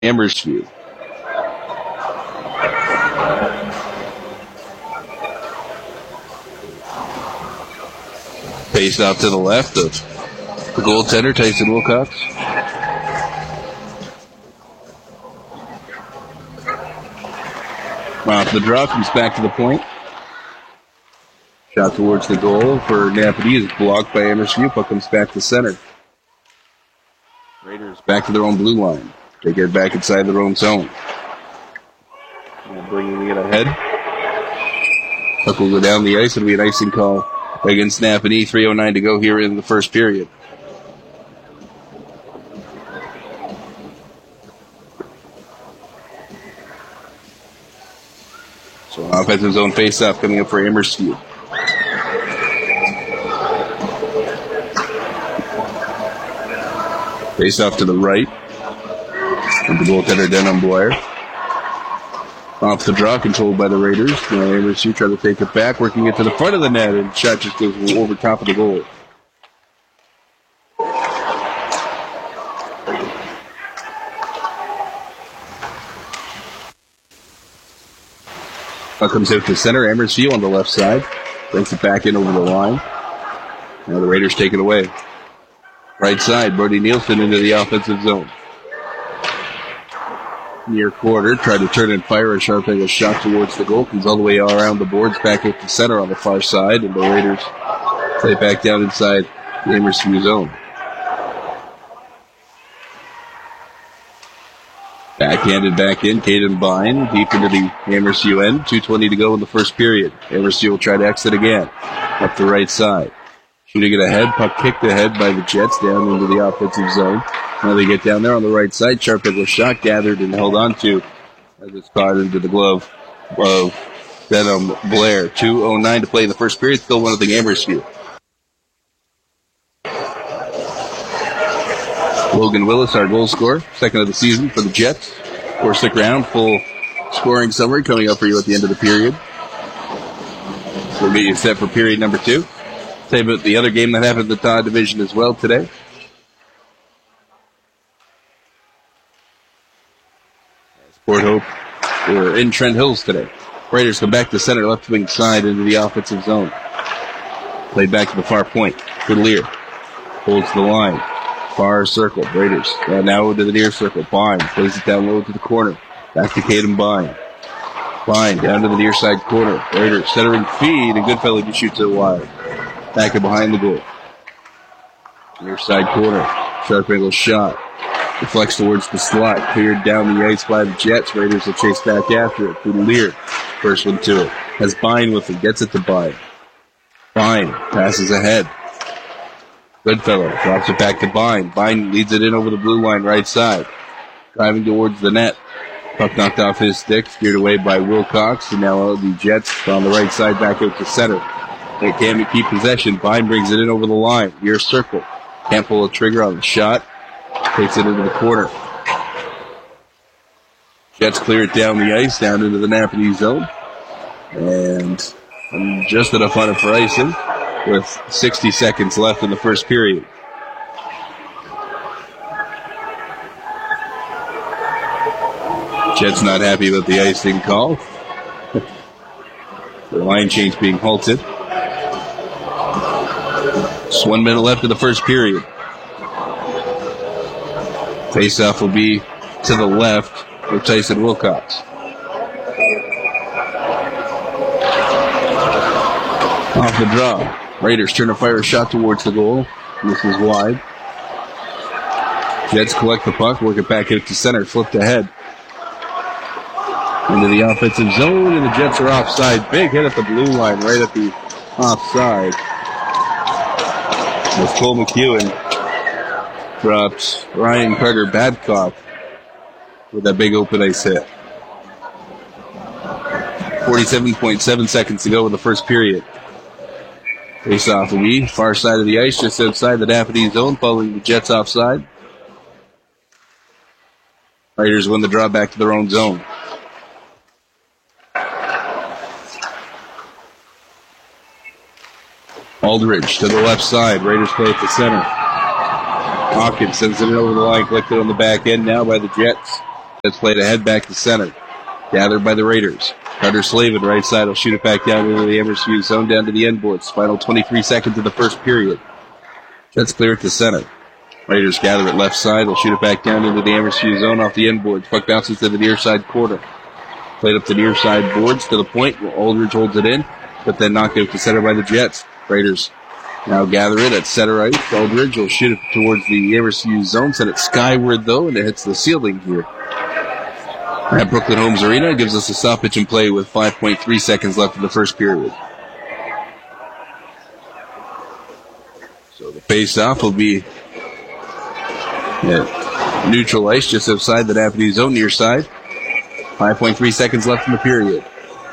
Amersfoort. Face off to the left of the goaltender, Tyson Wilcox. Off the draw, comes back to the point. Shot towards the goal for Napanee is blocked by Amersfoort. Puck comes back to center. Raiders back to their own blue line. They get back inside their own zone. Bringing it ahead. Puck will go down the ice. It'll be an icing call against Napanee. 3:09 to go here in the first period. So offensive zone face-off coming up for Amersfoort. Face-off to the right. And the goaltender, Denham Blair. Off the draw, controlled by the Raiders. Now Amersfoort try to take it back, working it to the front of the net, and the shot just goes over top of the goal. Puck comes out to center. Amersfoort on the left side. Brings it back in over the line. Now the Raiders take it away. Right side, Brody Nielsen into the offensive zone. Near quarter, tried to turn and fire a sharp angle shot towards the goal. Comes all the way around the boards, back out to center on the far side, and the Raiders play back down inside the Amersfoort zone. Backhanded back in, Caden Bine, deep into the Amersfoort end. 2:20 to go in the first period. Amersfoort will try to exit again, up the right side. Shooting it ahead, puck kicked ahead by the Jets down into the offensive zone. Now they get down there on the right side. Sharp angle shot gathered and held on to as it's caught into the glove of Denham Blair. 2:09 to play in the first period. Still 1-0 Amersfoort. Logan Willis, our goal scorer, second of the season for the Jets. Of course, stick around. Full scoring summary coming up for you at the end of the period. So we'll get you set for period number 2. Say about the other game that happened in the Todd division as well today. Port Hope were in Trent Hills today. Raiders come back to center, left wing side into the offensive zone. Played back to the far point. Goodlear holds the line. Far circle. Raiders now into the near circle. Bine plays it down low to the corner. Back to Caden Bine. Bine down to the near side corner. Raiders centering feed, and Goodfellow just shoots it wide. Back and behind the goal. Near side corner. Sharp angle shot. Deflects towards the slot. Cleared down the ice by the Jets. Raiders will chase back after it. Goodlear. First one to it. Has Bine with it. Gets it to Bine. Bine passes ahead. Goodfellow drops it back to Bine. Bine leads it in over the blue line right side. Driving towards the net. Puck knocked off his stick. Steered away by Wilcox. And now the Jets on the right side back out to center. They can't keep possession. Bine brings it in over the line. Near circle. Can't pull a trigger on the shot. Takes it into the corner. Jets clear it down the ice, down into the Napanee zone. And just enough on it for icing with 60 seconds left in the first period. Jets not happy about the icing call. The line change being halted. Just 1 minute left in the first period. Face-off will be to the left with Tyson Wilcox. Off the draw. Raiders turn to fire a shot towards the goal. This is wide. Jets collect the puck, work it back out to center, flipped ahead. Into the offensive zone, and the Jets are offside. Big hit at the blue line, right at the offside. As Cole McEwen drops Ryan Carter Babcock with that big open ice hit. 47.7 seconds to go in the first period. Face off will be far side of the ice, just outside the Napanee zone, following the Jets offside. Raiders win the draw back to their own zone. Aldridge to the left side. Raiders play at the center. Hawkins sends it over the line, collected on the back end now by the Jets. That's played ahead back to center. Gathered by the Raiders. Carter Slavin, right side, will shoot it back down into the Amherst zone, down to the end boards. Final 23 seconds of the first period. Jets clear it to center. Raiders gather at left side. They'll shoot it back down into the Amherst zone off the end boards. Puck bounces to the near side corner. Played up the near side boards to the point. Aldridge holds it in, but then knocked out to center by the Jets. Raiders now gather it at center ice. Aldridge will shoot it towards the Amherst zone. Send it skyward, though, and it hits the ceiling here at Brooklyn Homes Arena. Gives us a stoppage in play with 5.3 seconds left in the first period. So the face-off will be at neutral ice, just outside the Napanee zone, near side. 5.3 seconds left in the period.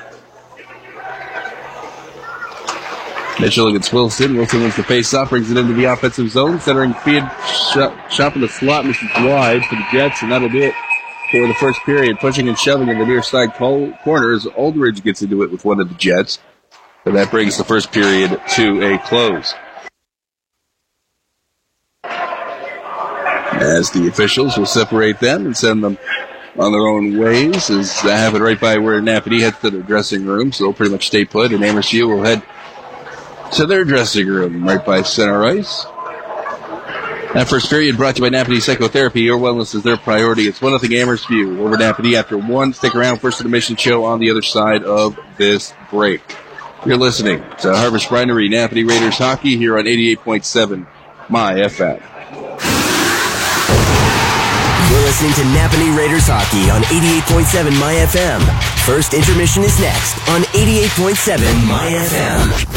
Mitchell against Wilson. Wilson wins the face-off, brings it into the offensive zone. Centering feed, shot in the slot, misses wide for the Jets, and that'll do it for the first period. Pushing and shoving in the near side corner as Aldridge gets into it with one of the Jets. So that brings the first period to a close. As the officials will separate them and send them on their own ways, as that happened right by where Napanee heads to their dressing room, so they'll pretty much stay put, and Amherst will head to their dressing room right by center ice. That first period brought to you by Napanee Psychotherapy. Your wellness is their priority. It's 1-0 Amherst over Napanee after one. Stick around. First intermission show on the other side of this break. You're listening to Harvest Brinery Napanee Raiders Hockey here on 88.7 My FM. You're listening to Napanee Raiders Hockey on 88.7 My FM. First intermission is next on 88.7 My FM.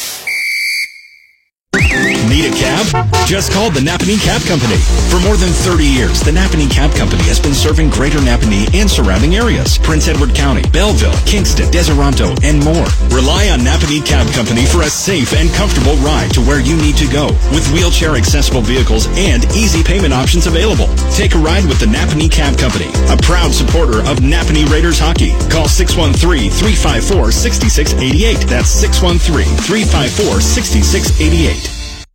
Need a cab? Just call the Napanee Cab Company. For more than 30 years, the Napanee Cab Company has been serving Greater Napanee and surrounding areas. Prince Edward County, Belleville, Kingston, Deseronto, and more. Rely on Napanee Cab Company for a safe and comfortable ride to where you need to go, with wheelchair-accessible vehicles and easy payment options available. Take a ride with the Napanee Cab Company, a proud supporter of Napanee Raiders Hockey. Call 613-354-6688. That's 613-354-6688.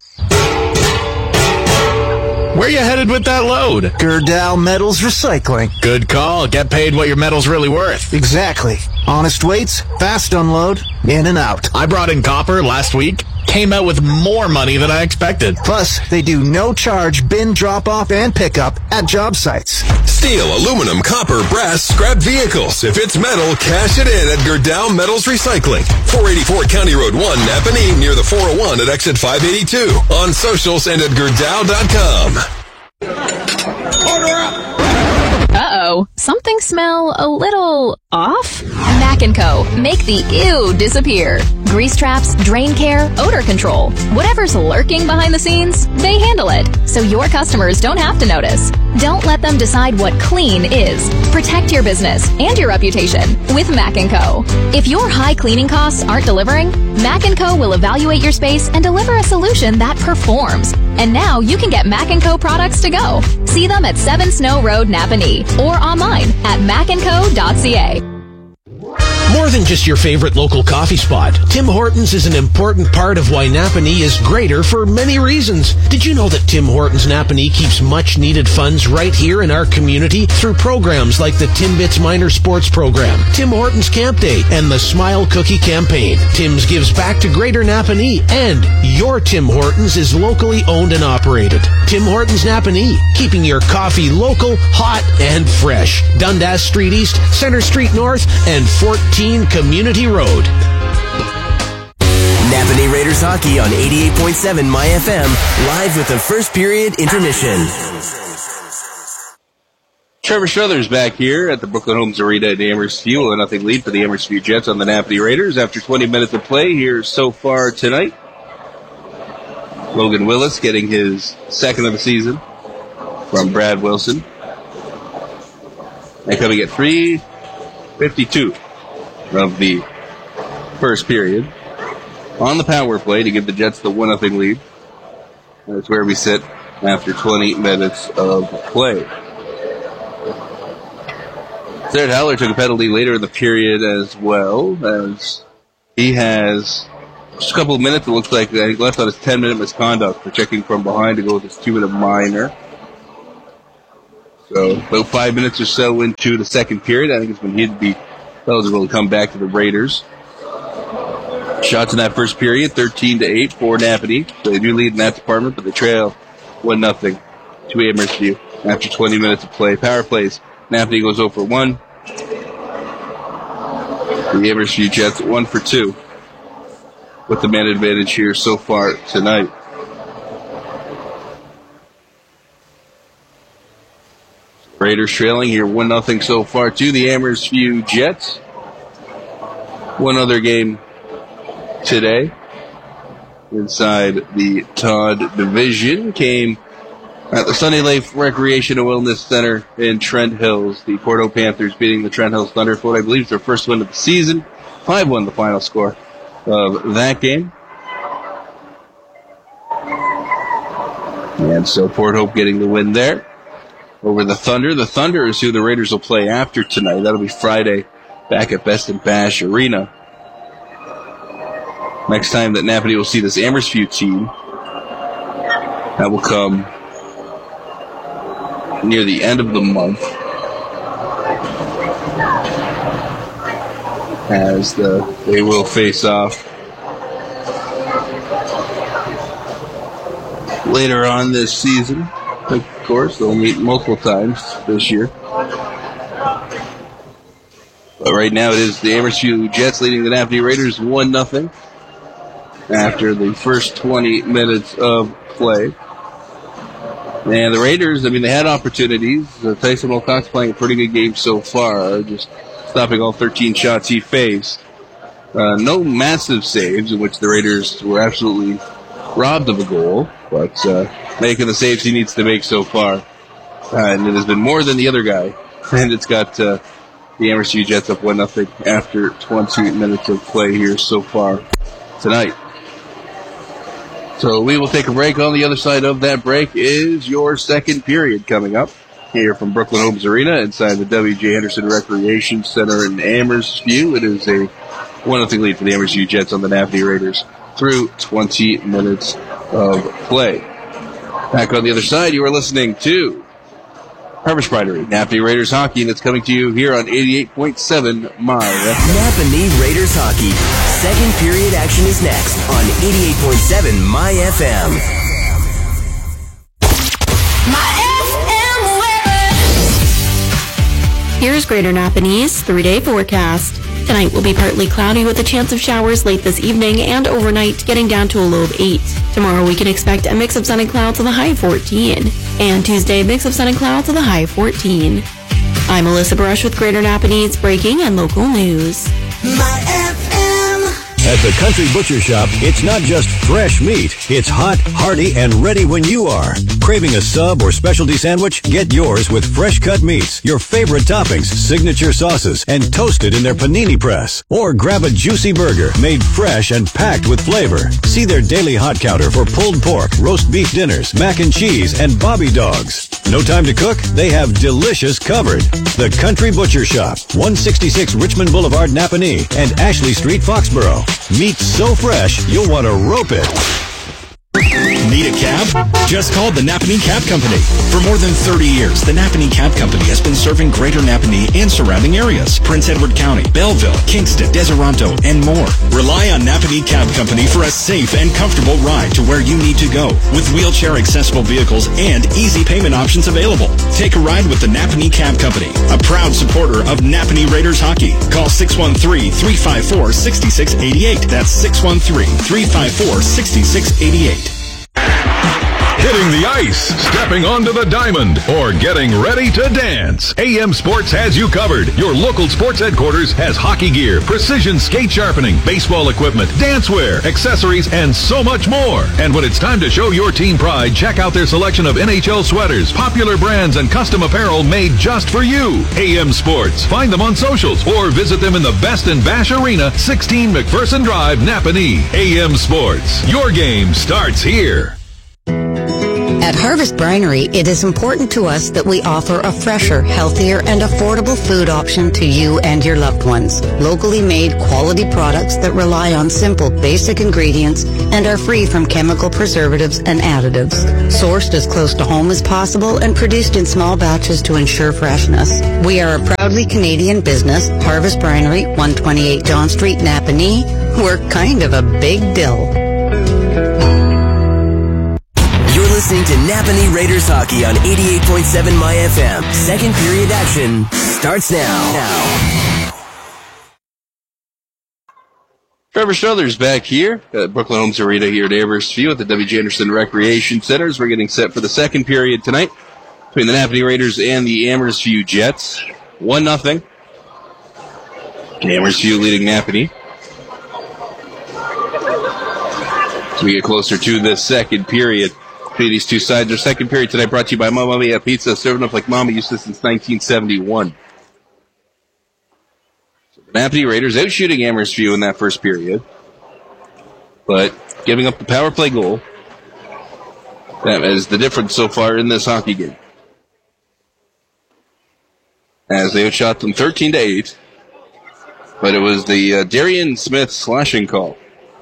Where you headed with that load? Gerdau Metals Recycling. Good call. Get paid what your metal's really worth. Exactly. Honest weights, fast unload, in and out. I brought in copper last week. Came out with more money than I expected. Plus, they do no charge bin drop-off and pickup at job sites. Steel, aluminum, copper, brass, scrap vehicles. If it's metal, cash it in at Gerdau Metals Recycling. 484 County Road 1, Napanee, near the 401 at exit 582. On socials and at Gerdau.com. Order up! Uh-oh. Something smell a little off? Mac & Co. Make the ew disappear. Grease traps, drain care, odor control. Whatever's lurking behind the scenes, they handle it, so your customers don't have to notice. Don't let them decide what clean is. Protect your business and your reputation with Mac & Co. If your high cleaning costs aren't delivering, Mac & Co. will evaluate your space and deliver a solution that performs. And now you can get Mac & Co. products to go. See them at 7 Snow Road, Napanee, or online at macandco.ca. More than just your favorite local coffee spot, Tim Hortons is an important part of why Napanee is greater for many reasons. Did you know that Tim Hortons Napanee keeps much-needed funds right here in our community through programs like the Timbits Minor Sports Program, Tim Hortons Camp Day, and the Smile Cookie Campaign? Tim's gives back to Greater Napanee, and your Tim Hortons is locally owned and operated. Tim Hortons Napanee, keeping your coffee local, hot, and fresh. Dundas Street East, Center Street North, and 14 Community Road. Napanee Raiders Hockey on 88.7 My FM, live with the first period intermission. Trevor Struthers back here at the Brooklyn Homes Arena at Amherst View. A 0-0 lead for the Amherst View Jets on the Napanee Raiders after 20 minutes of play here so far tonight. Logan Willis getting his second of the season from Brad Wilson. And coming at 3:52 of the first period. On the power play to give the Jets the 1-0 lead. That's where we sit after 20 minutes of play. Jared Haller took a penalty later in the period as well, as he has just a couple of minutes, it looks like, he left on his 10-minute misconduct for checking from behind to go with his 2-minute minor. So about 5 minutes or so into the second period, I think it's when he'd be eligible to come back to the Raiders. Shots in that first period, 13-8 for Napanee. So they do lead in that department, but they trail 1-0 to Amersview after 20 minutes of play. Power plays. Napanee goes 0 for 1. The Amersview Jets 1 for 2 with the man advantage here so far tonight. Raiders trailing here 1-0 so far to the Amersview Jets. One other game today inside the Todd Division came at the Sunny Life Recreation and Wellness Center in Trent Hills. The Porto Panthers beating the Trent Hills Thunder for what I believe is their first win of the season. 5-1 the final score of that game. And so Port Hope getting the win there over the Thunder. The Thunder is who the Raiders will play after tonight. That'll be Friday back at Best and Bash Arena. Next time that Napanee will see this Amersview team, that will come near the end of the month, as they will face off later on this season. Of course, they'll meet multiple times this year. But right now it is the Amersview Jets leading the Napanee Raiders 1-0 after the first 20 minutes of play. And the Raiders, I mean, they had opportunities. Tyson Wilcox playing a pretty good game so far, just stopping all 13 shots he faced. No massive saves, in which the Raiders were absolutely robbed of a goal, but making the saves he needs to make so far. And it has been more than the other guy. And it's got the Amersview Jets up 1-0 after 20 minutes of play here so far tonight. So we will take a break. On the other side of that break is your second period coming up here from Brooklyn Homes Arena inside the W.J. Henderson Recreation Center in Amersview. It is a 1-0 lead for the Amersview Jets on the Napanee Raiders through 20 minutes of play. Back on the other side, you are listening to Harvest Bridery, Napanee Raiders Hockey, and it's coming to you here on 88.7 My FM. Napanee Raiders Hockey. Second period action is next on 88.7 My FM. My FM weather. Here's Greater Napanee's 3-day forecast. Tonight will be partly cloudy with a chance of showers late this evening and overnight, getting down to a low of 8. Tomorrow we can expect a mix of sun and clouds to the high 14. And Tuesday, mix of sun and clouds to the high 14. I'm Alyssa Brush with Greater Napanee's breaking and local news. My FM. At the Country Butcher Shop, it's not just fresh meat. It's hot, hearty, and ready when you are. Craving a sub or specialty sandwich? Get yours with fresh cut meats, your favorite toppings, signature sauces, and toasted in their panini press. Or grab a juicy burger made fresh and packed with flavor. See their daily hot counter for pulled pork, roast beef dinners, mac and cheese, and bobby dogs. No time to cook? They have delicious covered. The Country Butcher Shop, 166 Richmond Boulevard, Napanee, and Ashley Street, Foxborough. Meat so fresh, you'll want to rope it. Need a cab? Just call the Napanee Cab Company. For more than 30 years, the Napanee Cab Company has been serving Greater Napanee and surrounding areas. Prince Edward County, Belleville, Kingston, Deseronto, and more. Rely on Napanee Cab Company for a safe and comfortable ride to where you need to go. With wheelchair-accessible vehicles and easy payment options available. Take a ride with the Napanee Cab Company, a proud supporter of Napanee Raiders hockey. Call 613-354-6688. That's 613-354-6688. Hitting the ice, stepping onto the diamond, or getting ready to dance. AM Sports has you covered. Your local sports headquarters has hockey gear, precision skate sharpening, baseball equipment, dancewear, accessories, and so much more. And when it's time to show your team pride, check out their selection of NHL sweaters, popular brands, and custom apparel made just for you. AM Sports. Find them on socials or visit them in the Best and Bash Arena, 16 McPherson Drive, Napanee. AM Sports. Your game starts here. At Harvest Brinery, it is important to us that we offer a fresher, healthier, and affordable food option to you and your loved ones. Locally made quality products that rely on simple, basic ingredients and are free from chemical preservatives and additives. Sourced as close to home as possible and produced in small batches to ensure freshness. We are a proudly Canadian business, Harvest Brinery, 128 John Street, Napanee. We're kind of a big deal. Listening to Napanee Raiders hockey on 88.7 My FM. Second period action starts now. Trevor Struthers back here at Brooklyn Homes Arena here at Amersfoort at the W.J. Anderson Recreation Centers. We're getting set for the second period tonight between the Napanee Raiders and the Amersfoort Jets. 1-0. Amersfoort leading Napanee. As we get closer to the second period. These two sides. Our second period tonight brought to you by Mamma Mia Pizza, serving up like Mama used to since 1971. So the Napanee Raiders out shooting Amersfoort in that first period, but giving up the power play goal. That is the difference so far in this hockey game. As they outshot them 13-8, but it was the Darian Smith slashing call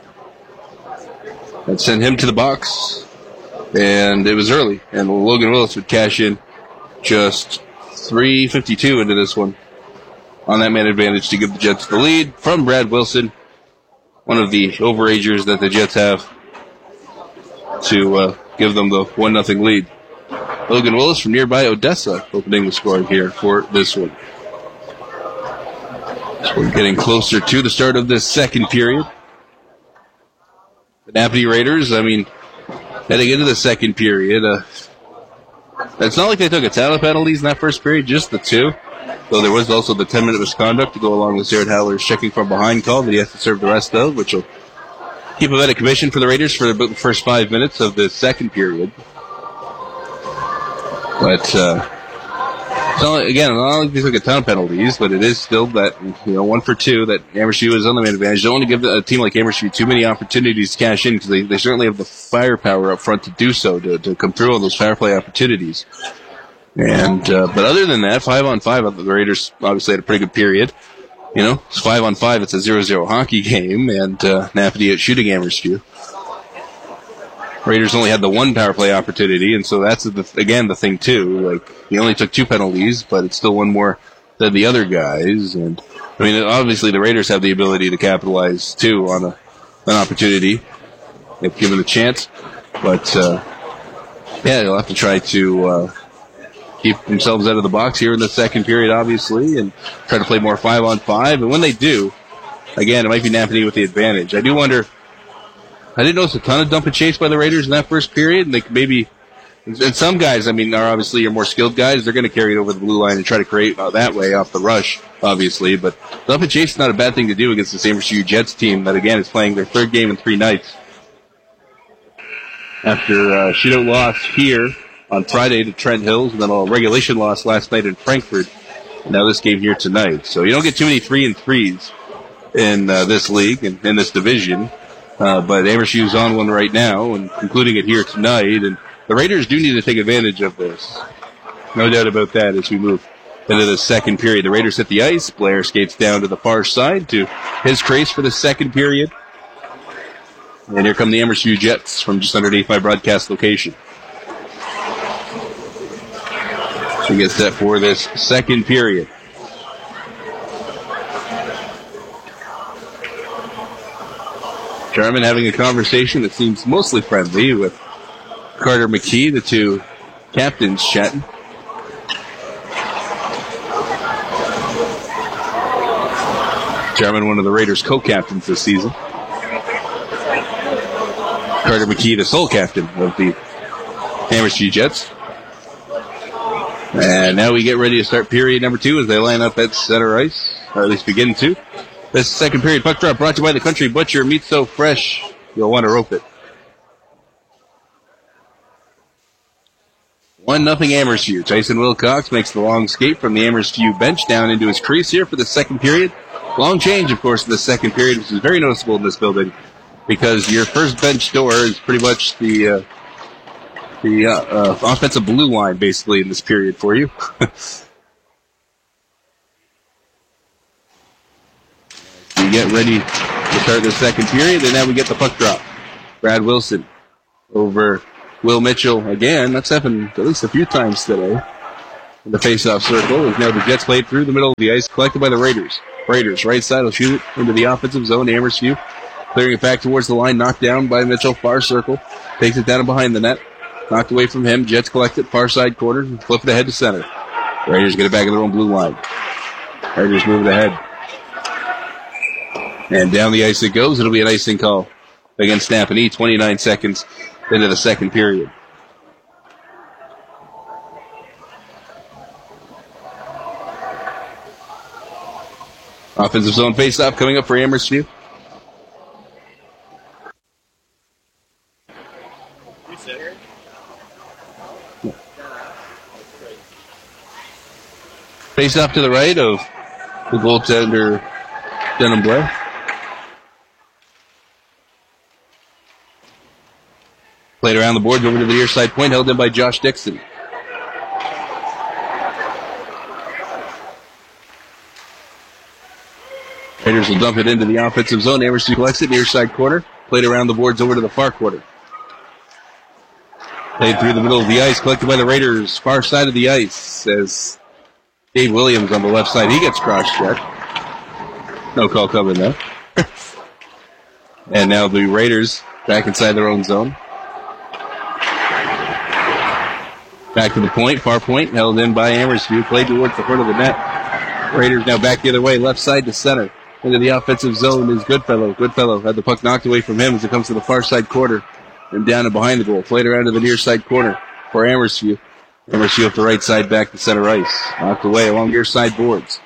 that sent him to the box. And it was early, and Logan Willis would cash in just 3:52 into this one on that man advantage to give the Jets the lead from Brad Wilson, one of the overagers that the Jets have to give them the 1-0 lead. Logan Willis from nearby Odessa opening the scoring here for this one. So we're getting closer to the start of this second period. The Napanee Raiders, heading into the second period, it's not like they took a ton of penalties in that first period, just the two. Though there was also the 10-minute misconduct to go along with Jared Haller's checking from behind call that he has to serve the rest of, which will keep him at a commission for the Raiders for about the first 5 minutes of the second period. But, again, not like they took a ton of penalties, but it is still that, 1 for 2 that Amersfoort is on the man advantage. Don't want to give a team like Amersfoort too many opportunities to cash in because they certainly have the firepower up front to do so, to come through on those power play opportunities. And, but other than that, 5-on-5, the Raiders obviously had a pretty good period. It's 5-on-5, it's a 0-0 hockey game, and Napanee out shooting Amersfoort. Raiders only had the one power play opportunity, and so that's, again, the thing, too. He only took 2 penalties, but it's still one more than the other guys. And, obviously the Raiders have the ability to capitalize, too, on an opportunity if given a chance. But, they'll have to try to keep themselves out of the box here in the second period, obviously, and try to play more 5-on-5. And when they do, again, it might be Napanee with the advantage. I do wonder... I didn't notice a ton of dump and chase by the Raiders in that first period, and they maybe, and some guys, are obviously your more skilled guys, they're going to carry it over the blue line and try to create that way off the rush, obviously, but dump and chase is not a bad thing to do against the Amersfoort Jets team that, again, is playing their third game in 3 nights. After a shootout loss here on Friday to Trent Hills, and then a regulation loss last night in Frankfurt, and now this game here tonight. So you don't get too many 3-3s in this league and in this division. But Amersfoort's on one right now and concluding it here tonight. And the Raiders do need to take advantage of this. No doubt about that as we move into the second period. The Raiders hit the ice. Blair skates down to the far side to his crease for the second period. And here come the Amersfoort Jets from just underneath my broadcast location. So we get set for this second period. Jarman having a conversation that seems mostly friendly with Carter McKee, the two captains chatting. Jarman, one of the Raiders' co-captains this season. Carter McKee, the sole captain of the Amersfoort Jets. And now we get ready to start period number 2 as they line up at center ice, or at least begin to. This second period puck drop brought to you by the Country Butcher. Meat so fresh, you'll want to rope it. 1-0 Amersfoort. Tyson Wilcox makes the long skate from the Amersfoort bench down into his crease here for the second period. Long change, of course, in the second period, which is very noticeable in this building because your first bench door is pretty much the the offensive blue line, basically, in this period for you. We get ready to start the second period, and now we get the puck drop. Brad Wilson over Will Mitchell again. That's happened at least a few times today. In the face-off circle is now the Jets played through the middle of the ice, collected by the Raiders. Raiders, right side, will shoot it into the offensive zone. Amersfoort clearing it back towards the line, knocked down by Mitchell, far circle. Takes it down and behind the net. Knocked away from him. Jets collect it, far side corner, flip it ahead to center. Raiders get it back in their own blue line. Raiders move it ahead. And down the ice it goes. It'll be an icing call against Napanee, 29 seconds into the second period. Offensive zone face-off coming up for Amersfoort. Face-off to the right of the goaltender, Denham Blair. Played around the boards over to the near side point, held in by Josh Dixon. Raiders will dump it into the offensive zone. Amersfoort collects it, near side corner. Played around the boards over to the far quarter. Played through the middle of the ice, collected by the Raiders, far side of the ice, as Dave Williams on the left side, he gets cross-checked. No call coming though. And now the Raiders back inside their own zone. Back to the point, far point, held in by Amersfoort, played towards the front of the net. Raiders now back the other way, left side to center. Into the offensive zone is Goodfellow. Goodfellow had the puck knocked away from him as it comes to the far side corner and down and behind the goal. Played around to the near side corner for Amersfoort. Amersfoort up the right side back to center ice. Knocked away along near side boards.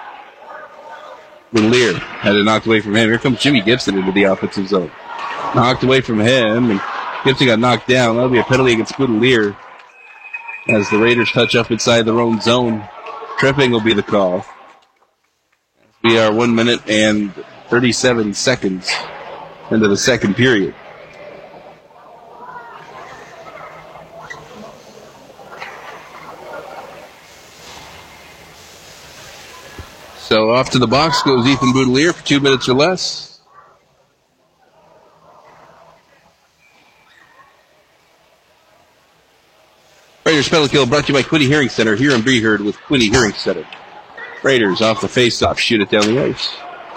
Lear had it knocked away from him. Here comes Jimmy Gibson into the offensive zone. Knocked away from him, and Gibson got knocked down. That'll be a penalty against Lear as the Raiders touch up inside their own zone. Tripping will be the call. We are 1 minute and 37 seconds into the second period. So off to the box goes Ethan Boudelier for 2 minutes or less. Raiders penalty kill brought to you by Quinny Hearing Center here in Breeherd with Quinny Hearing Center. Raiders off the face-off, shoot it down the ice.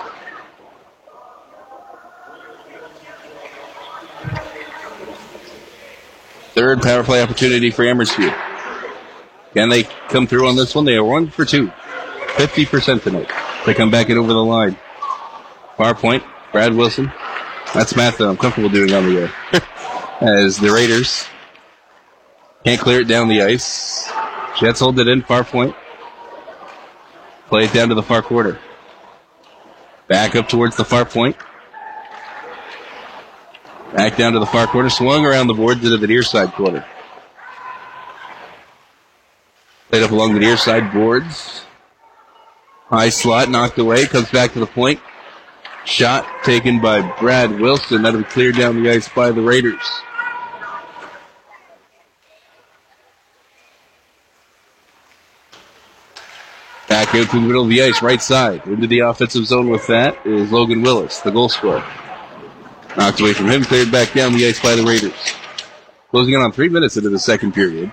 Third power play opportunity for Amersfoort. Can they come through on this one? They are 1 for 2. 50% tonight. They come back in over the line. Far point, Brad Wilson. That's math that I'm comfortable doing on the air. As the Raiders can't clear it down the ice. Jets hold it in, far point. Play it down to the far quarter. Back up towards the far point. Back down to the far quarter. Swung around the boards into the near side corner. Played up along the near side boards. High slot, knocked away, comes back to the point. Shot taken by Brad Wilson. That'll be cleared down the ice by the Raiders. Back out to the middle of the ice, right side. Into the offensive zone with that is Logan Willis, the goal scorer. Knocked away from him, cleared back down the ice by the Raiders. Closing in on 3 minutes into the second period.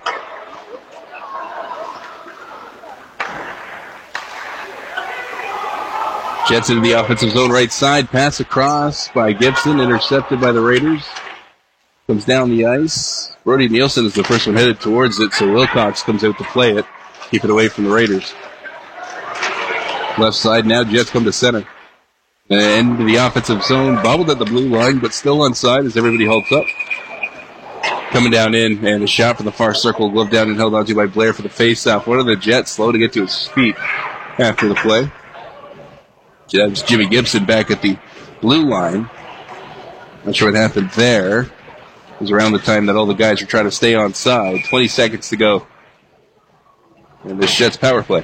Jets into the offensive zone right side. Pass across by Gibson. Intercepted by the Raiders. Comes down the ice. Brody Nielsen is the first one headed towards it, so Wilcox comes out to play it. Keep it away from the Raiders. Left side now. Jets come to center. And into the offensive zone. Bobbled at the blue line, but still onside as everybody holds up. Coming down in, and a shot from the far circle. Gloved down and held onto by Blair for the face-off. One of the Jets slow to get to his feet after the play. That's Jimmy Gibson back at the blue line. Not sure what happened there. It was around the time that all the guys were trying to stay on side. 20 seconds to go. And this Jets power play.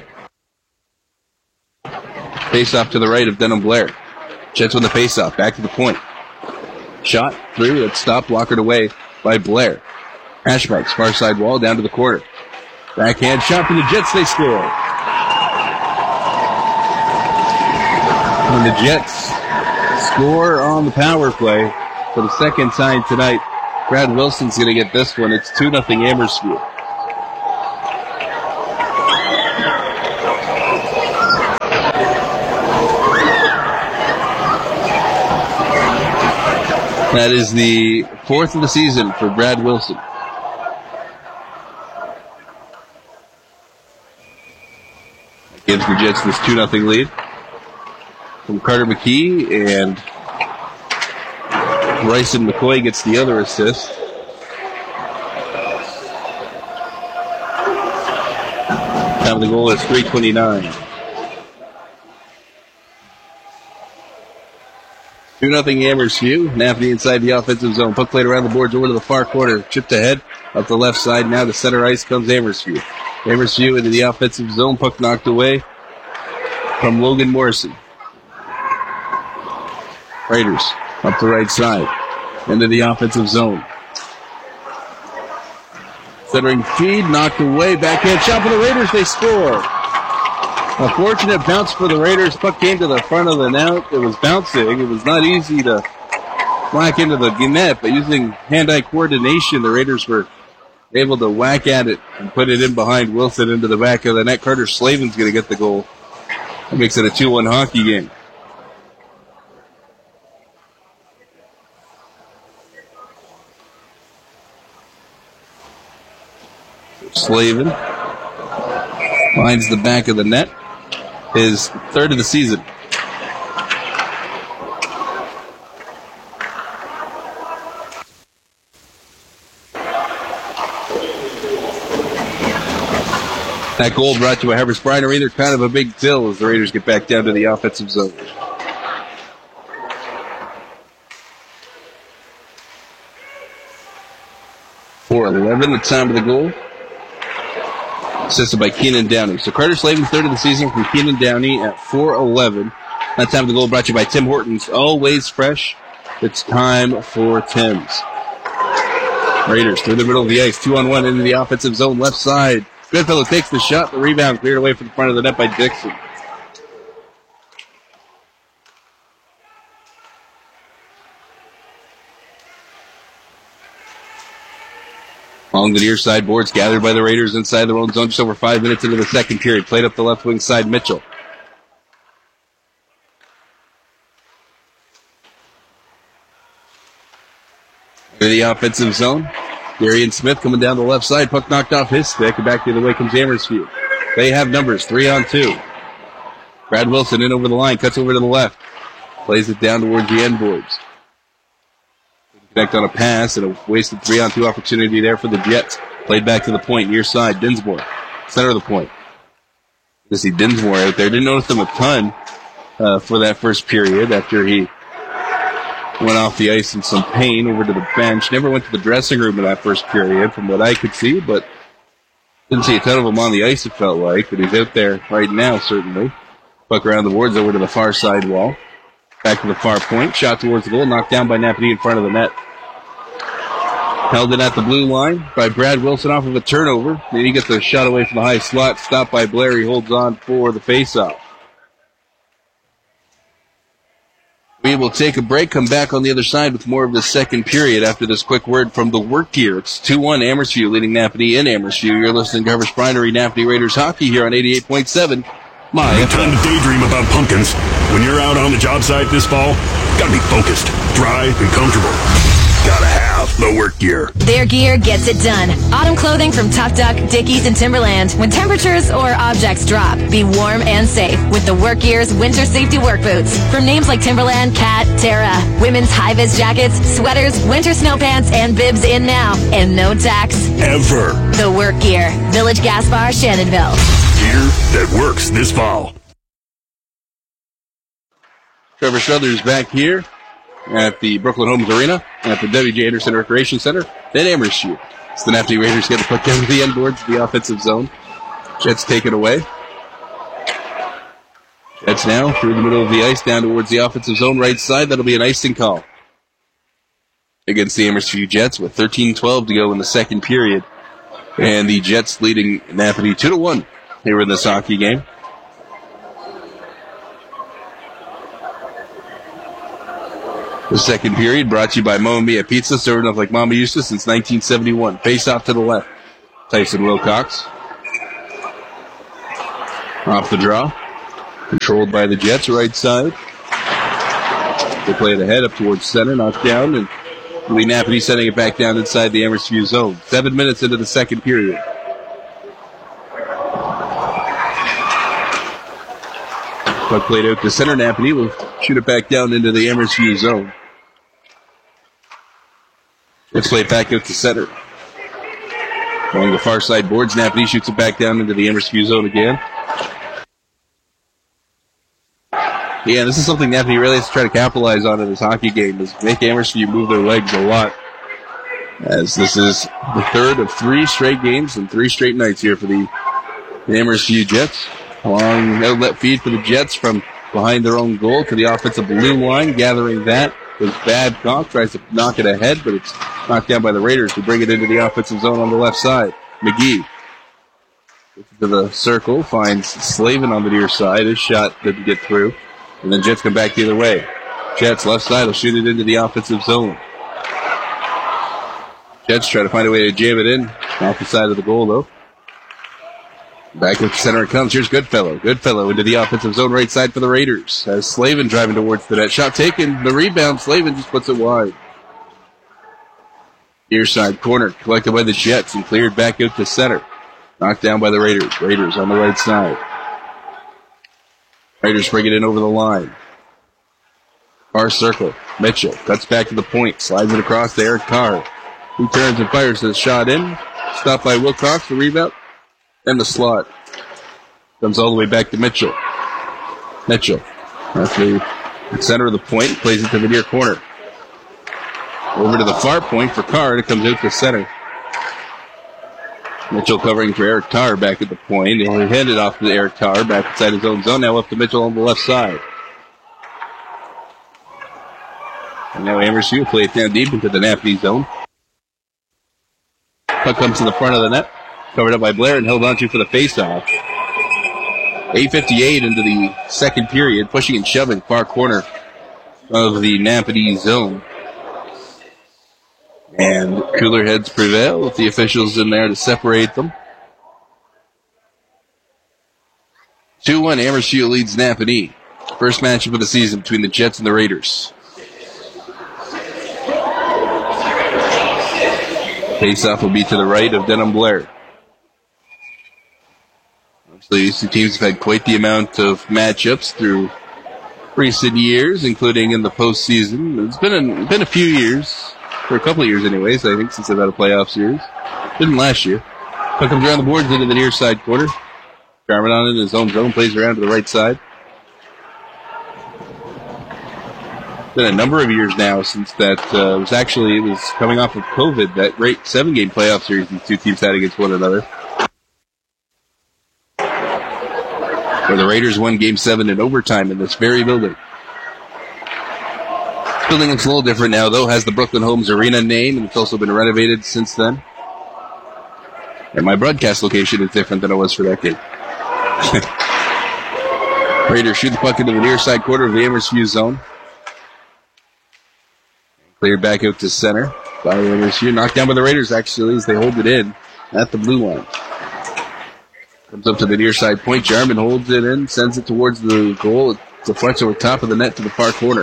Face off to the right of Denham Blair. Jets win the face off. Back to the point. Shot through. It's stopped. Walkered away by Blair. Ashbikes, far side wall, down to the corner. Backhand shot for the Jets, they score. And the Jets score on the power play for the second time tonight. Brad Wilson's going to get this one. It's 2-0 Amherstfield. That is the 4th of the season for Brad Wilson. That gives the Jets this 2-0 lead from Carter McKee, and Bryson McCoy gets the other assist. Time of the goal is 3:29. 2-0 Amherstfield. Napanee inside the offensive zone. Puck played around the boards over to the far corner. Chipped ahead up the left side. Now to center ice comes Amherstfield. Amherstfield into the offensive zone. Puck knocked away from Logan Morrison. Raiders up the right side. Into the offensive zone. Centering feed. Knocked away. Backhand shot for the Raiders. They score. A fortunate bounce for the Raiders. Puck came to the front of the net. It was bouncing. It was not easy to whack into the net, but using hand-eye coordination, the Raiders were able to whack at it and put it in behind Wilson into the back of the net. Carter Slavin's going to get the goal. That makes it a 2-1 hockey game. Slavin finds the back of the net. His 3rd of the season. That goal brought to a Harvest Brinery. They're kind of a big fill as the Raiders get back down to the offensive zone. .4:11, the time of the goal. Assisted by Keenan Downey. So Carter Slavin, 3rd of the season from Keenan Downey at 4:11. That time of the goal brought to you by Tim Hortons. Always fresh. It's time for Tim's. Raiders through the middle of the ice. 2-on-1 into the offensive zone. Left side. Goodfellow takes the shot. The rebound cleared away from the front of the net by Dixon. Along the near side, boards gathered by the Raiders inside their own zone just over 5 minutes into the second period. Played up the left wing side, Mitchell. Into the offensive zone. Darian Smith coming down the left side. Puck knocked off his stick. And back the other way comes Amherstfield. They have numbers, 3-on-2. Brad Wilson in over the line, cuts over to the left. Plays it down towards the end boards. Connect on a pass and a wasted 3-on-2 opportunity there for the Jets. Played back to the point, near side, Dinsmore. Center of the point. You see Dinsmore out there. Didn't notice him a ton for that first period after he went off the ice in some pain over to the bench. Never went to the dressing room in that first period from what I could see, but didn't see a ton of him on the ice, it felt like. But he's out there right now, certainly. Puck around the boards over to the far side wall. Back to the far point. Shot towards the goal. Knocked down by Napanee in front of the net. Held it at the blue line by Brad Wilson off of a turnover. Then he gets a shot away from the high slot. Stopped by Blair. He holds on for the faceoff. We will take a break. Come back on the other side with more of the second period after this quick word from the work gear. It's 2-1 Amherstfield leading Napanee in Amherstfield. You're listening to Harvest Brinery Napanee Raiders hockey here on 88.7. No time to daydream about pumpkins. When you're out on the job site this fall, gotta be focused, dry, and comfortable. Gotta have the work gear. Their gear gets it done. Autumn clothing from Tough Duck, Dickies, and Timberland. When temperatures or objects drop, be warm and safe with the Work Gear's winter safety work boots. From names like Timberland, Cat, Terra, women's high-vis jackets, sweaters, winter snow pants, and bibs in now. And no tax. Ever. The Work Gear. Village Gas Bar, Shannonville. Gear that works this fall. Trevor Struthers back here at the Brooklyn Homes Arena at the W.J. Anderson Recreation Center. Then Amherstfield. It's the Napanee Raiders get the puck down to the end boards, the offensive zone. Jets take it away. Jets now through the middle of the ice down towards the offensive zone right side. That'll be an icing call. against the Amherst-View Jets with 13:12 to go in the second period. And the Jets leading Napanee 2-1 here in this hockey game. The second period brought to you by Mamma Mia Pizza, serving up like Mama used to since 1971. Face off to the left. Tyson Wilcox. Off the draw. Controlled by the Jets, right side. They play it ahead up towards center, knocked down, and Lee Napanee sending it back down inside the Amherst-View zone. 7 minutes into the second period. Puck played out to center. Napanee will shoot it back down into the Amherst-View zone. Let's play it back out to center. Going the far side boards, Napanee shoots it back down into the Amherst-View zone again. Yeah, this is something Napanee really has to try to capitalize on in this hockey game, is make Amherst-View move their legs a lot. As this is the third of 3 straight games and 3 straight nights here for the Amherst-View Jets. A long outlet feed for the Jets from behind their own goal to the offensive blue line. Gathering that was Babcock. Tries to knock it ahead, but it's knocked down by the Raiders who bring it into the offensive zone on the left side. McGee to the circle, finds Slavin on the near side. His shot didn't get through. And then Jets come back the other way. Jets left side will shoot it into the offensive zone. Jets try to find a way to jam it in. Off the side of the goal, though. Back with the center it comes. Here's Goodfellow. Goodfellow into the offensive zone right side for the Raiders. Has Slavin driving towards the net. Shot taken. The rebound. Slavin just puts it wide. Near side corner collected by the Jets and cleared back out to center. Knocked down by the Raiders. Raiders on the right side. Raiders bring it in over the line. Far circle. Mitchell cuts back to the point. Slides it across to Eric Carr. He turns and fires the shot in. Stopped by Wilcox. The rebound. And the slot. Comes all the way back to Mitchell. Mitchell. That's the center of the point. Plays it to the near corner. Over to the far point for Carr. It comes out to center. Mitchell covering for Eric Carr back at the point. He'll hand it off to Eric Carr back inside his own zone. Now up to Mitchell on the left side. And now Amherst will play it down deep into the Napanee zone. Puck comes to the front of the net. Covered up by Blair and held onto for the faceoff. 8:58 into the second period. Pushing and shoving far corner of the Napanee zone. And cooler heads prevail with the officials in there to separate them. 2-1, Amherst leads Napanee. First matchup of the season between the Jets and the Raiders. Face-off will be to the right of Denham Blair. Obviously, these two teams have had quite the amount of matchups through recent years, including in the postseason. It's been a few years. For a couple of years anyways, I think, since they've had a playoff series. Didn't last year. Puck comes around the boards into the near side corner. Garmadon in his own zone, plays around to the right side. Been a number of years now since that it was coming off of COVID, that great 7-game playoff series these two teams had against one another. Where the Raiders won Game 7 in overtime in this very building. Building looks a little different now, though. Has the Brooklyn Homes Arena name, and it's also been renovated since then. And my broadcast location is different than it was for that game. Raiders shoot the puck into the near side quarter of the Amherst-View zone. Cleared back out to center by Amherst-View. Knocked down by the Raiders, actually, as they hold it in at the blue line. Comes up to the near side point. Jarman holds it in, sends it towards the goal. It deflects over top of the net to the far corner.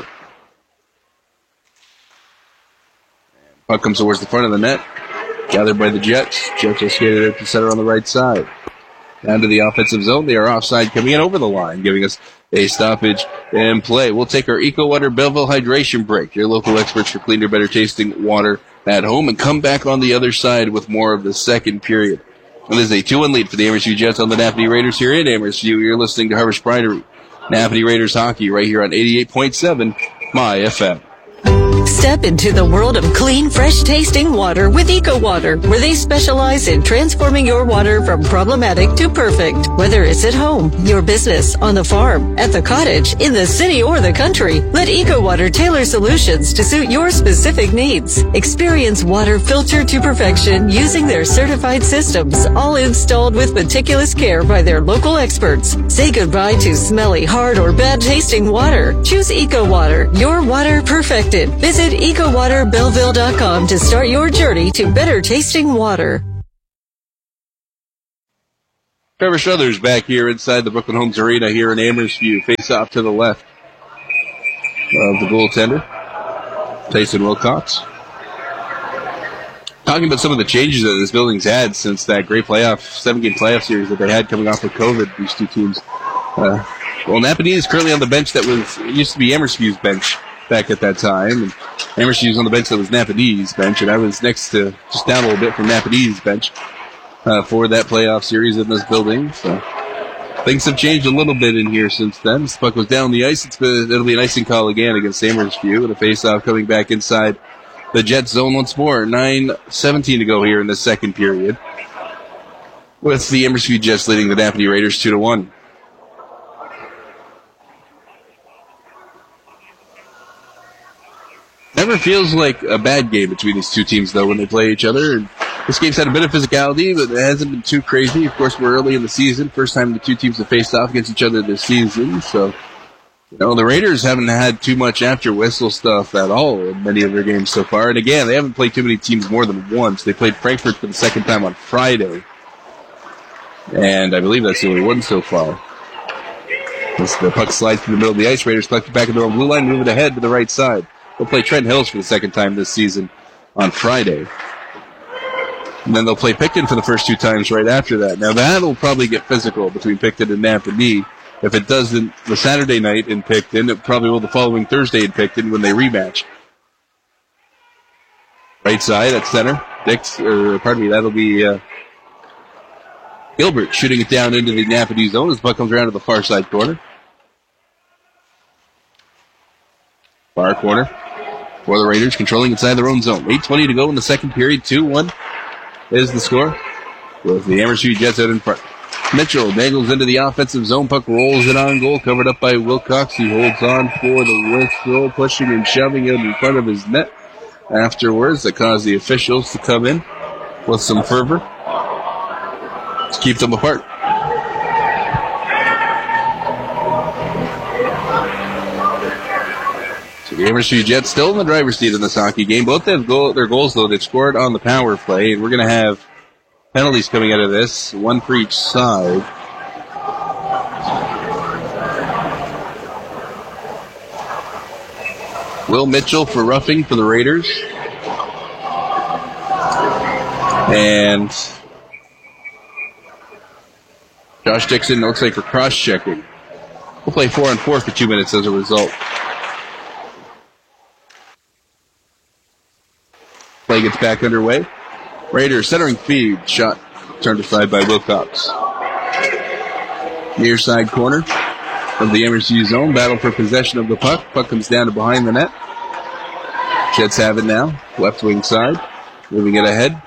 Puck comes towards the front of the net. Gathered by the Jets. Jets are skated out to center on the right side. Down to the offensive zone. They are offside coming in over the line, giving us a stoppage and play. We'll take our Eco Water Belleville hydration break. Your local experts for cleaner, better tasting water at home, and come back on the other side with more of the second period. It is a 2-1 lead for the Amherst-View Jets on the Napanee Raiders here in Amherst-View. You're listening to Harvest Pridery. Napanee Raiders hockey right here on 88.7 My FM. Step into the world of clean, fresh-tasting water with EcoWater, where they specialize in transforming your water from problematic to perfect. Whether it's at home, your business, on the farm, at the cottage, in the city, or the country, let EcoWater tailor solutions to suit your specific needs. Experience water filtered to perfection using their certified systems, all installed with meticulous care by their local experts. Say goodbye to smelly, hard, or bad-tasting water. Choose EcoWater, your water perfected. Visit EcoWaterBelleville.com to start your journey to better tasting water. Trevor Struthers back here inside the Brooklyn Homes Arena here in Amherstview. Face off to the left of the goaltender, Tyson Wilcox. Talking about some of the changes that this building's had since that great 7-game playoff series that they had coming off of COVID, these two teams. Well, Napanee is currently on the bench that used to be Amherstview's bench back at that time. And Amherstview's on the bench that was Napanee's bench, and I was next to, just down a little bit from Napanee's bench for that playoff series in this building. So things have changed a little bit in here since then. This puck was down the ice. It'll be an icing call again against Amherstview, and a face-off coming back inside the Jets zone once more. 9:17 to go here in the second period, with the Amherstview Jets leading the Napanee Raiders 2-1. Never feels like a bad game between these two teams, though, when they play each other. And this game's had a bit of physicality, but it hasn't been too crazy. Of course, we're early in the season. First time the two teams have faced off against each other this season. So, the Raiders haven't had too much after whistle stuff at all in many of their games so far. And again, they haven't played too many teams more than once. They played Frankfurt for the second time on Friday. And I believe that's the only one so far. As the puck slides through the middle of the ice, Raiders collect it back in their own blue line, moving ahead to the right side. They'll play Trent Hills for the second time this season on Friday. And then they'll play Picton for the first two times right after that. Now that'll probably get physical between Picton and Napanee. If it doesn't the Saturday night in Picton, it probably will the following Thursday in Picton when they rematch. Right side at center. That'll be Gilbert shooting it down into the Napanee zone as the puck comes around to the far side corner. Far corner for the Raiders, controlling inside their own zone. 8:20 to go in the second period. 2-1 is the score, with the Amherstview's Jets out in front. Mitchell dangles into the offensive zone. Puck rolls it on goal, covered up by Wilcox. He holds on for the whistle, pushing and shoving it in front of his net afterwards. That caused the officials to come in with some fervor to keep them apart. So the Amherstview's Jets still in the driver's seat in this hockey game. Both have their goals, though, they've scored on the power play. And we're going to have penalties coming out of this, one for each side. Will Mitchell for roughing for the Raiders. And Josh Dixon looks like for cross-checking. We'll play 4-on-4 for 2 minutes as a result. Play gets back underway. Raiders centering feed. Shot turned aside by Wilcox. Near side corner of the Amherstview's zone. Battle for possession of the puck. Puck comes down to behind the net. Jets have it now. Left wing side. Moving it ahead.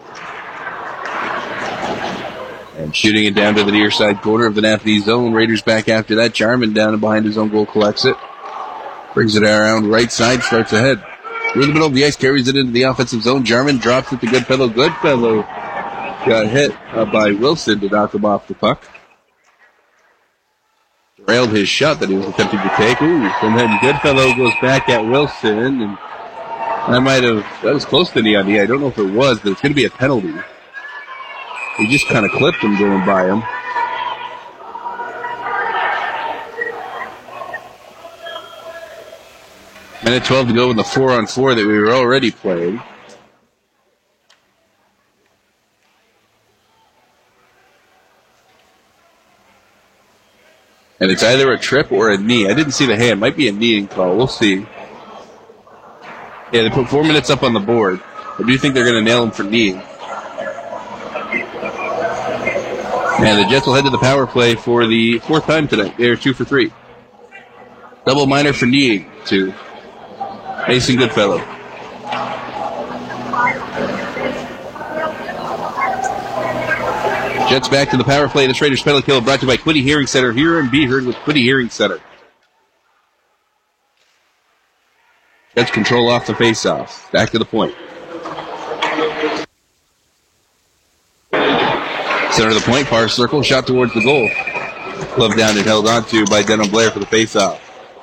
And shooting it down to the near side corner of the Napanee zone. Raiders back after that. Jarman down and behind his own goal collects it. Brings it around right side. Starts ahead. Through the middle of the ice, carries it into the offensive zone. Jarman drops it to Goodfellow. Goodfellow got hit by Wilson to knock him off the puck. Derailed his shot that he was attempting to take. And then Goodfellow goes back at Wilson. And that was close to knee on knee. I don't know if it was, but it's going to be a penalty. He just kind of clipped him going by him. Minute 12 to go in the 4-on-4 that we were already playing. And it's either a trip or a knee. I didn't see the hand. Might be a kneeing call. We'll see. Yeah, they put 4 minutes up on the board. I do think they're going to nail him for kneeing. And the Jets will head to the power play for the fourth time tonight. They are 2 for 3. Double minor for kneeing to Mason Goodfellow. Jets back to the power play. This Raiders penalty kill brought to you by Quiddy Hearing Center. Hear and be heard with Quiddy Hearing Center. Jets control off the faceoff. Back to the point. Center of the point, far circle, shot towards the goal. Glove down and held on to by Denham Blair for the faceoff.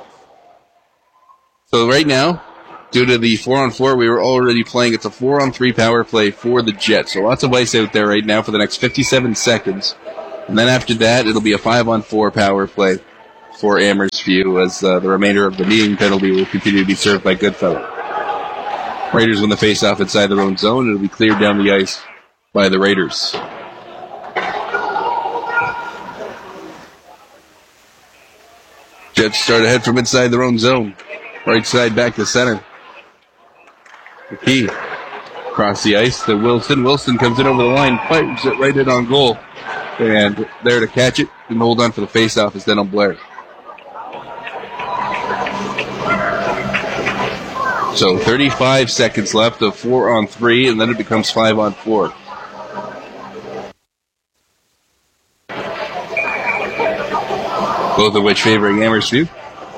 So right now, due to the 4-on-4, we were already playing. It's a 4-on-3 power play for the Jets. So lots of ice out there right now for the next 57 seconds. And then after that, it'll be a 5-on-4 power play for Amherst View as the remainder of the kneeing penalty will continue to be served by Goodfellow. Raiders win the faceoff inside their own zone. It'll be cleared down the ice by the Raiders. Jets start ahead from inside their own zone. Right side back to center. McKee across the ice to Wilson. Wilson comes in over the line, fires it right in on goal. And there to catch it and hold on for the faceoff is Denham Blair. So 35 seconds left of 4-on-3, and then it becomes 5-on-4. Both of which favoring Amherst View.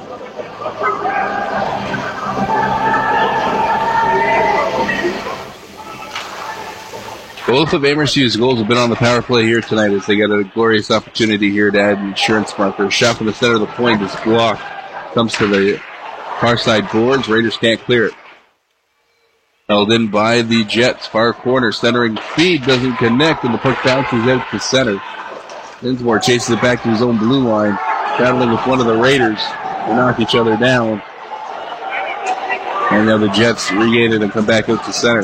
Both of Amherst View's goals have been on the power play here tonight as they get a glorious opportunity here to add an insurance marker. Shot from the center of the point is blocked. Comes to the far side boards. Raiders can't clear it. Held in by the Jets. Far corner. Centering feed doesn't connect and the puck bounces out to center. Dinsmore chases it back to his own blue line. Battling with one of the Raiders. They knock each other down. And now the Jets regain it and come back out to center.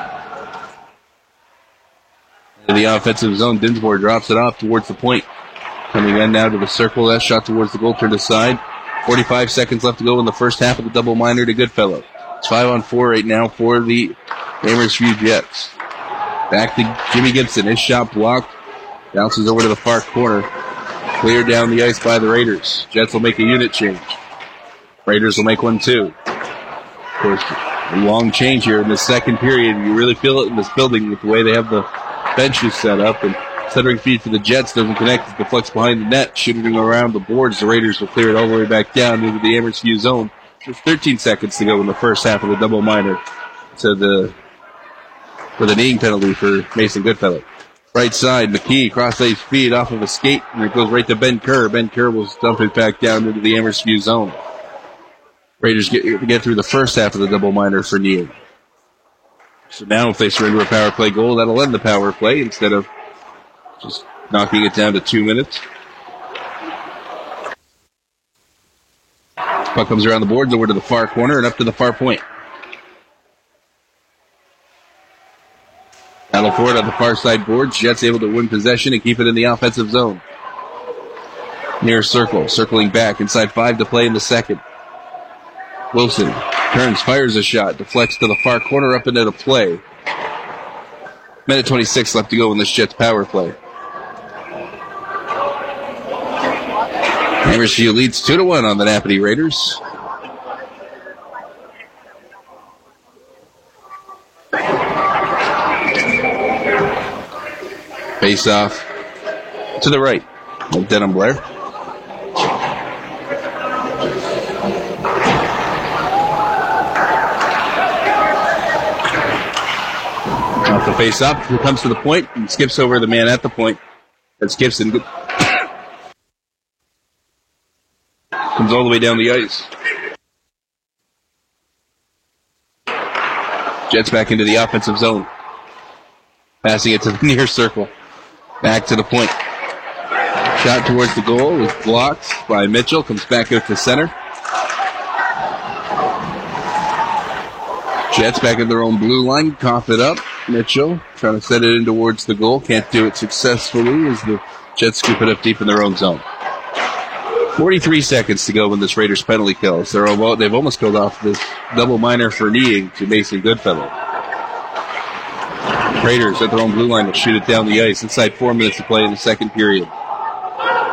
In the offensive zone, Dinsmore drops it off towards the point. Coming in now to the circle. That shot towards the goal, turned aside. 45 seconds left to go in the first half of the double minor to Goodfellow. It's 5-on-4 right now for the Amherst View Jets. Back to Jimmy Gibson. His shot blocked. Bounces over to the far corner. Cleared down the ice by the Raiders. Jets will make a unit change. Raiders will make one too. Of course, a long change here in the second period. You really feel it in this building with the way they have the benches set up, and centering feed for the Jets doesn't connect. It deflects behind the net, shooting around the boards. The Raiders will clear it all the way back down into the Amherst View zone. There's 13 seconds to go in the first half of the double minor with a kneeing penalty for Mason Goodfellow. Right side, McKee, cross-ice feed off of a skate, and it goes right to Ben Kerr. Ben Kerr will dump it back down into the Amherst View zone. Raiders get through the first half of the double minor for kneeing. So now if they surrender a power play goal, that'll end the power play instead of just knocking it down to 2 minutes. Puck comes around the boards over to the far corner and up to the far point. Battle for it on the far side boards. Jets able to win possession and keep it in the offensive zone. Near circle, circling back, inside 5 to play in the second. Wilson turns, fires a shot, deflects to the far corner up into the play. Minute 26 left to go in this Jets power play. Amherst View leads 2-1 on the Napanee Raiders. Face off to the right of Denham Blair. Off the face up, he comes to the point and skips over the man at the point. That's Gibson. Comes all the way down the ice. Jets back into the offensive zone. Passing it to the near circle. Back to the point. Shot towards the goal was blocked by Mitchell. Comes back out to center. Jets back in their own blue line. Cough it up. Mitchell trying to set it in towards the goal. Can't do it successfully as the Jets scoop it up deep in their own zone. 43 seconds to go in this Raiders penalty kill. So they've almost killed off this double minor for kneeing to Mason Goodfellow. Raiders at their own blue line will shoot it down the ice inside 4 minutes to play in the second period.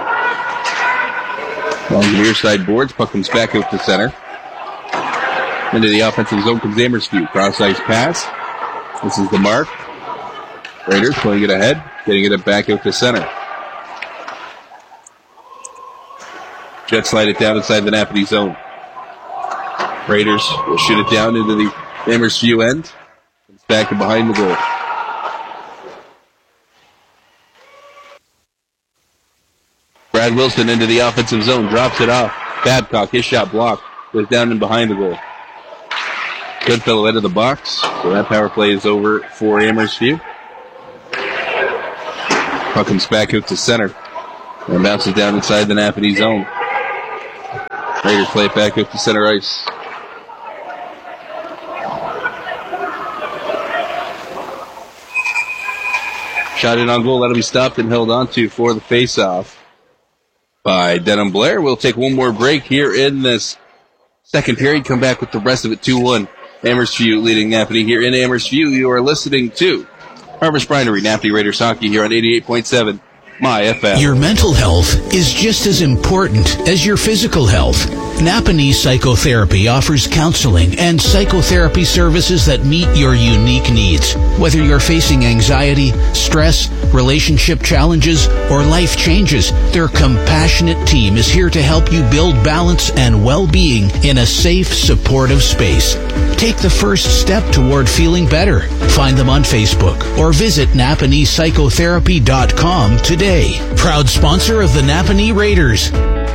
On the near side boards, puck comes back out to center. Into the offensive zone comes Amersfoort. Cross-ice pass. This is the mark. Raiders pulling it ahead, getting it back out to center. Jets slide it down inside the Napanee zone. Raiders will shoot it down into the Amersfoort end. It's back and behind the goal. Brad Wilson into the offensive zone, drops it off. Babcock, his shot blocked, goes down and behind the goal. Goodfellow out of the box, so that power play is over for Amersfoort. Puck comes back out to center and bounces down inside the Napanee zone. Raiders play it back up to center ice. Shot in on goal, that'll be stopped and held onto for the face-off by Denham Blair. We'll take one more break here in this second period. Come back with the rest of it. 2-1. Amersfoort leading Napanee here in Amersfoort. You are listening to Harvest Brinery, Napanee Raiders Hockey here on 88.7 My FM. Your mental health is just as important as your physical health. Napanee Psychotherapy offers counseling and psychotherapy services that meet your unique needs. Whether you're facing anxiety, stress, relationship challenges, or life changes, their compassionate team is here to help you build balance and well-being in a safe, supportive space. Take the first step toward feeling better. Find them on Facebook or visit NapaneePsychotherapy.com today. Proud sponsor of the Napanee Raiders.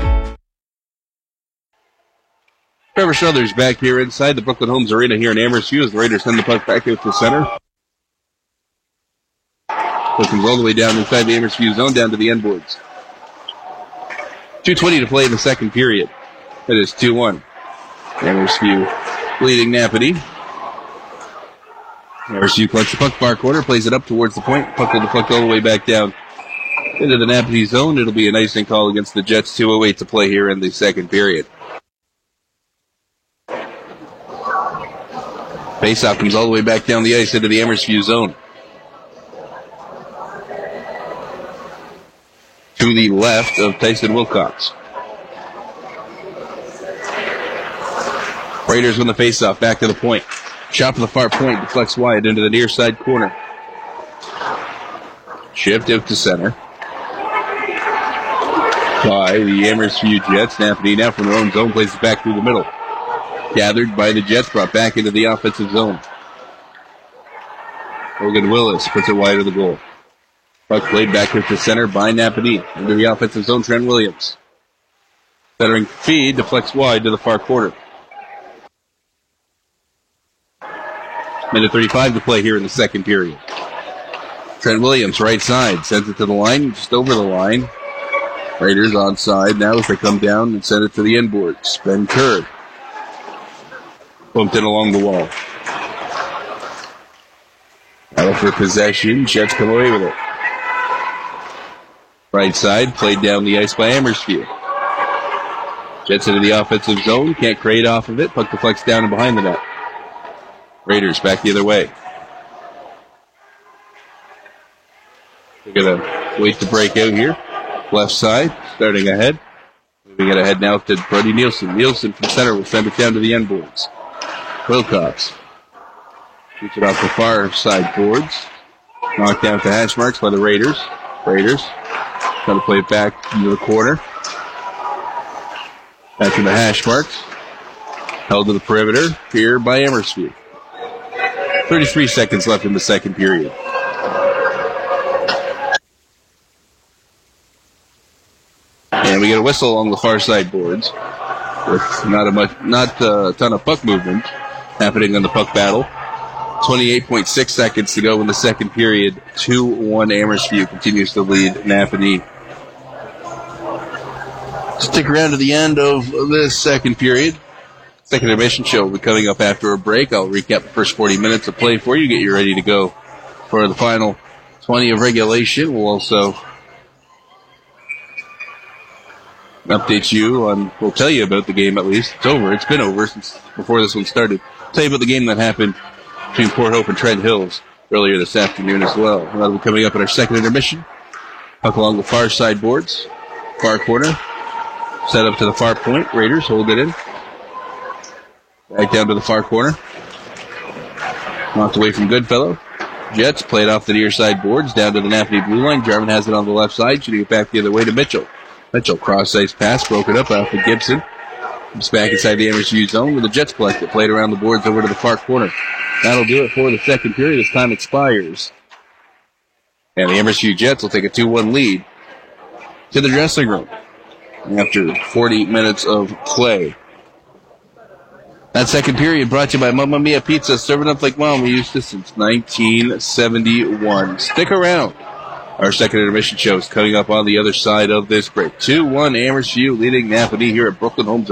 Trevor Struthers back here inside the Brooklyn Homes Arena here in Amersfoort as the Raiders send the puck back out to center. Looking all the way down inside the Amersfoort zone, down to the end boards. 2:20 to play in the second period. It is 2-1. Amersfoort leading Napanee. Amersfoort collects the puck, far corner, plays it up towards the point. Puck will deflect all the way back down into the Napanee zone. It'll be an icing call against the Jets. 2:08 to play here in the second period. Faceoff comes all the way back down the ice into the Amersfoort zone. To the left of Tyson Wilcox. Raiders win the faceoff, back to the point. Shot from the far point, deflects wide into the near side corner. Shift out to center. By the Amersfoort Jets. Napanee now from their own zone plays it back through the middle. Gathered by the Jets, brought back into the offensive zone. Logan Willis puts it wide of the goal. Puck played back into center by Napanee. Into the offensive zone, Trent Williams. Centering feed, deflects wide to the far quarter. Minute 35 to play here in the second period. Trent Williams, right side, sends it to the line, just over the line. Raiders onside now as they come down and send it to the inboards. Ben Kerr bumped in along the wall. Battle for possession. Jets come away with it. Right side, played down the ice by Amersfoort. Jets into the offensive zone. Can't create off of it. Puck deflects down and behind the net. Raiders back the other way. They're going to wait to break out here. Left side, starting ahead. Moving it ahead now to Brody Nielsen. Nielsen from center will send it down to the end boards. Wilcox shoots it off the far side boards. Knocked down to hash marks by the Raiders. Raiders trying to play it back into the corner. Back to the hash marks. Held to the perimeter here by Amersfoort. 33 seconds left in the second period. And we get a whistle along the far side boards with not a ton of puck movement happening on the puck battle. 28.6 seconds to go in the second period. 2-1 Amersfoort continues to lead Napanee. Stick around to the end of this second period. Second intermission show will be coming up after a break. I'll recap the first 40 minutes of play for you, get you ready to go for the final 20 of regulation. We'll also update you on, we'll tell you about the game at least. It's over. It's been over since before this one started. Tell you about the game that happened between Port Hope and Trent Hills earlier this afternoon as well. That'll be coming up in our second intermission. Puck along the far side boards. Far corner. Set up to the far point. Raiders hold it in. Back down to the far corner. Knocked away from Goodfellow. Jets played off the near side boards down to the Napanee blue line. Jarman has it on the left side, shooting it back the other way to Mitchell. Mitchell cross-ice pass, broken up out to Gibson. Comes back inside the MSU zone with the Jets collect it. Played around the boards over to the far corner. That'll do it for the second period as time expires. And the MSU Jets will take a 2-1 lead to the dressing room after 40 minutes of play. That second period brought to you by Mamma Mia Pizza, serving up like Mom. We used to since 1971. Stick around. Our second intermission show is coming up on the other side of this break. 2-1 MSU leading Napanee here at Brooklyn Homes.